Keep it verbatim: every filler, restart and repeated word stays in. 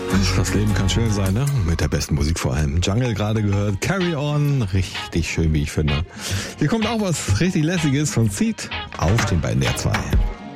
Das Leben kann schön sein, ne? Mit der besten Musik vor allem. Jungle gerade gehört. Carry On. Richtig schön, wie ich finde. Hier kommt auch was richtig Lässiges von Seed auf den beiden R zwei.